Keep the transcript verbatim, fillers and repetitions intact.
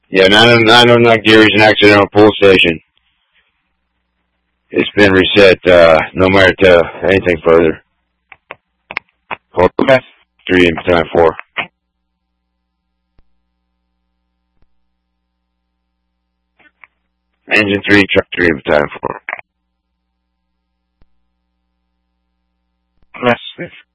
Yeah, nine oh nine oh nine Geary's an accidental pull station. It's been reset, uh, no matter to anything further. Hold on. Three in time four. Engine three, truck three in time four. Yes.